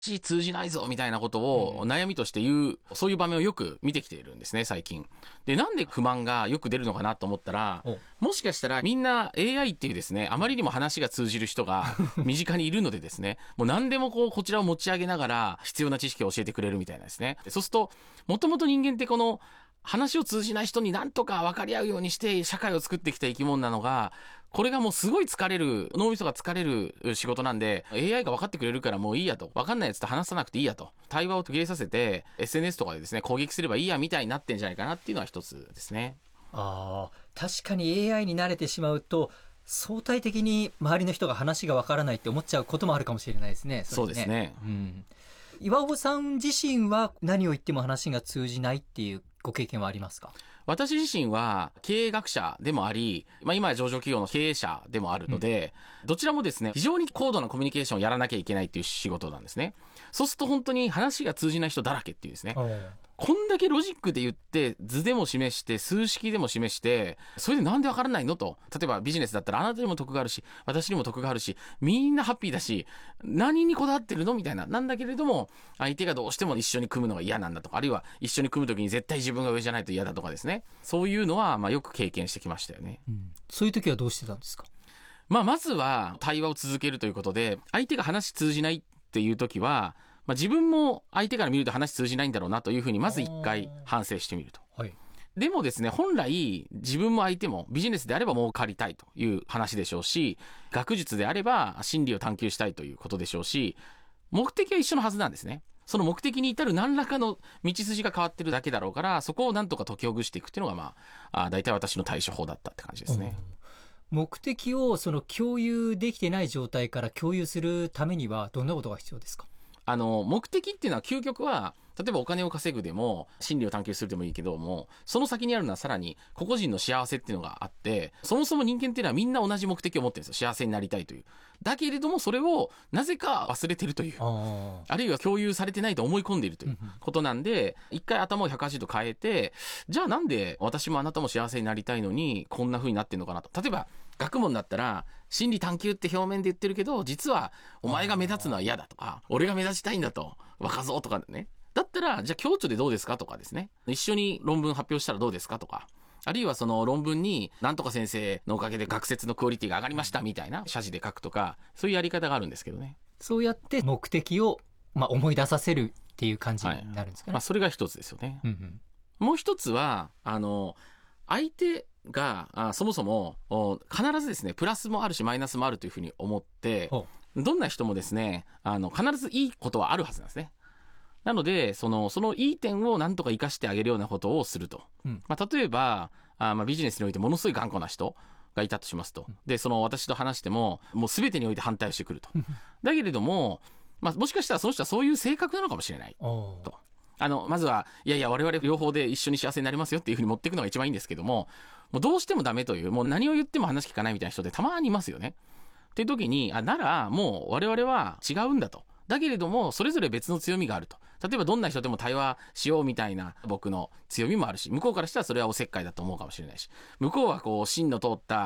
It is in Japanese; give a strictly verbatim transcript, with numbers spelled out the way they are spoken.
通じないぞみたいなことを悩みとして言う、そういう場面をよく見てきているんですね、最近。で、なんで不満がよく出るのかなと思ったら、もしかしたらみんな エーアイ っていうですね、あまりにも話が通じる人が身近にいるのでですね、もう何でもこう、こちらを持ち上げながら必要な知識を教えてくれるみたいなですね。そうすると、もともと人間ってこの、話を通じない人になんとか分かり合うようにして社会を作ってきた生き物なのが、これがもうすごい疲れる、脳みそが疲れる仕事なんで、エーアイ が分かってくれるからもういいやと。分かんないやつと話さなくていいやと。対話を途切れさせて、エスエヌエス とかでですね、攻撃すればいいやみたいになってんじゃないかなっていうのは一つですね。 ああ、確かに エーアイ に慣れてしまうと、相対的に周りの人が話が分からないって思っちゃうこともあるかもしれないですね。 そうですね。 うん。岩尾さん自身は何を言っても話が通じないっていうご経験はありますか？ 私自身は経営学者でもあり、まあ今や上場企業の経営者でもあるので、うん、どちらもですね、非常に高度なコミュニケーションをやらなきゃいけないっていう仕事なんですね。そうすると本当に話が通じない人だらけっていうですね。こんだけロジックで言って、図でも示して、数式でも示して、それでなんでわからないのと。例えばビジネスだったらあなたにも得があるし、私にも得があるし、みんなハッピーだし、何にこだわってるのみたいな。なんだけれども、相手がどうしても一緒に組むのが嫌なんだとか、あるいは一緒に組むときに絶対自分が上じゃないと嫌だとかですね。そういうのは、まあよく経験してきましたよね。 うん、そういう時はどうしてたんですか？ まあまずは対話を続けるということで、相手が話通じないっていう時は、まあ、自分も相手から見ると話通じないんだろうなというふうにまず一回反省してみると。はい、でもですね、本来自分も相手もビジネスであれば儲かりたいという話でしょうし、学術であれば真理を探求したいということでしょうし、目的は一緒のはずなんですね。その目的に至る何らかの道筋が変わってるだけだろうから、そこをなんとか解きほぐしていくっていうのがまあ、あ大体私の対処法だったって感じですね。 目的をその共有できてない状態から共有するためにはどんなことが必要ですか？ あの、目的っていうのは究極は、例えばお金を稼ぐでも、真理を探求するでもいいけども、その先にあるのはさらに、個々人の幸せっていうのがあって、そもそも人間っていうのはみんな同じ目的を持ってるんですよ。幸せになりたいという。だけれども、それをなぜか忘れてるという。あ, あるいは共有されてないと思い込んでいるということなんで、一回頭をひゃくはちじゅうど変えて、じゃあなんで私もあなたも幸せになりたいのに、こんな風になってんのかなと。例えば、学問だったら、真理探求って表面で言ってるけど、実は、お前が目立つのは嫌だとか、俺が目立ちたいんだと、若造とかね。だったら、じゃあ共著でどうですかとかですね。一緒に論文発表したらどうですかとか。あるいはその論文に、なんとか先生のおかげで学説のクオリティが上がりましたみたいな、謝辞で書くとか、そういうやり方があるんですけどね。 そうやって目的を、まあ、思い出させるっていう感じになるんですかね。はい、 まあ、それが一つですよね。 うんうん、 もう一つは、あの、相手、があそもそも必ずですねプラスもあるしマイナスもあるというふうに思ってどんな人もですねあの必ずいいことはあるはずなんですね。なのでそのそのいい点をなんとか生かしてあげるようなことをすると、うんまあ、例えばあ、まあ、ビジネスにおいてものすごい頑固な人がいたとしますと、でその私と話してももう全てにおいて反対をしてくるとだけれども、まあ、もしかしたらその人はそういう性格なのかもしれないと。あの、まずは、いやいや、我々両方で一緒に幸せになりますよっていうふうに持っていくのが一番いいんですけども、もうどうしてもダメという、もう何を言っても話聞かないみたいな人でたまにいますよね。っていう時に、あ、なら、もう我々は違うんだと。だけれども、それぞれ別の強みがあると。例えばどんな人でも対話しようみたいな僕の強みもあるし、向こうからしたらそれはおせっかいだと思うかもしれないし、向こうはこう、芯の通った